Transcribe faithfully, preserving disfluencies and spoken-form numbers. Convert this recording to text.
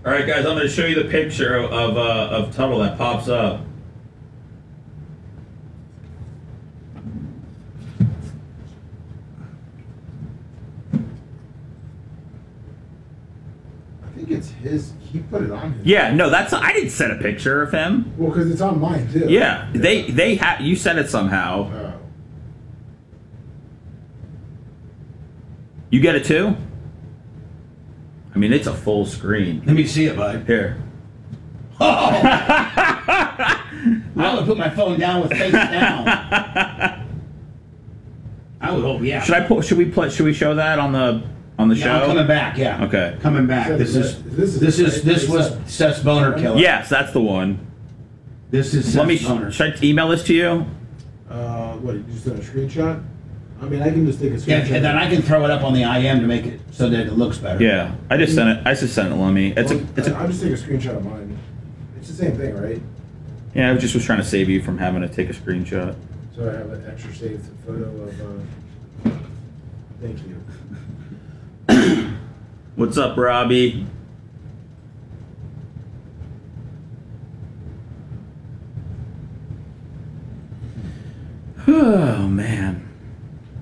All right, guys, I'm going to show you the picture of of, uh, of Tuttle that pops up. I think it's his. He put it on his. Yeah, no, that's I didn't send a picture of him. Well, because it's on mine too. Yeah, they they have you sent it somehow. Oh. You get it too? I mean, it's a full screen. Let me see it, bud. Here. Oh! I would put my phone down with face down. I would hope, yeah. Should I put? Should we play? Should we show that on the on the Yeah, show? I'm coming back, yeah. Okay. Coming back. So This is this is- this is this was Seth's boner killer. Yes, that's the one. This is Seth's Let me. boner. Should I email this to you? Uh, what? You just did a screenshot? I mean, I can just take a Yeah, screenshot. and then I can throw it up on the I M to make it so that it looks better. Yeah, I just sent it. I just sent it. Let me. It's a. Well, It's I- a. I'll just take a screenshot of mine. It's the same thing, right? Yeah, I just was trying to save you from having to take a screenshot. So I have an extra saved photo of. Uh, thank you. What's up, Robbie? Oh man.